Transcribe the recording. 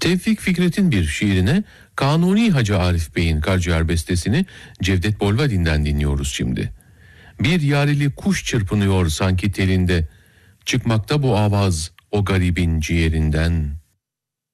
Tevfik Fikret'in bir şiirine Kanuni Hacı Arif Bey'in Karaciğer bestesini Cevdet Bolvadin'den dinliyoruz şimdi. Bir yarili kuş çırpınıyor sanki telinde, çıkmakta bu avaz o garibin ciğerinden.